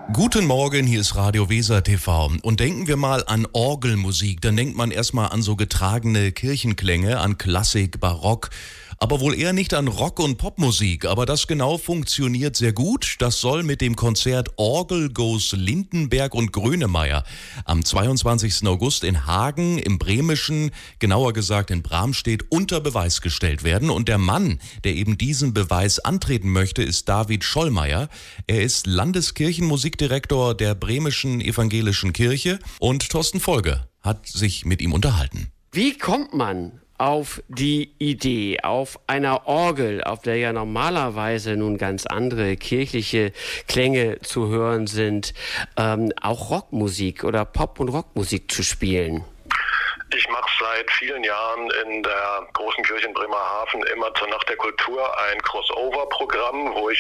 Guten Morgen, hier ist Radio Weser TV. Und denken wir mal an Orgelmusik, dann denkt man erstmal an so getragene Kirchenklänge, an Klassik, Barock, aber wohl eher nicht an Rock- und Popmusik. Aber das genau funktioniert sehr gut. Das soll mit dem Konzert Orgel goes Lindenberg und Grönemeyer am 22. August in Hagen im Bremischen, genauer gesagt in Bramstedt, unter Beweis gestellt werden. Und der Mann, der eben diesen Beweis antreten möchte, ist David Schollmeier. Er ist Landeskirchenmusikdirektor der Bremischen Evangelischen Kirche und Thorsten Folge hat sich mit ihm unterhalten. Wie kommt man auf die Idee, auf einer Orgel, auf der ja normalerweise nun ganz andere kirchliche Klänge zu hören sind, auch Rockmusik oder Pop- und Rockmusik zu spielen? Ich mache seit vielen Jahren in der großen Kirche in Bremerhaven immer zur Nacht der Kultur ein Crossover-Programm, wo ich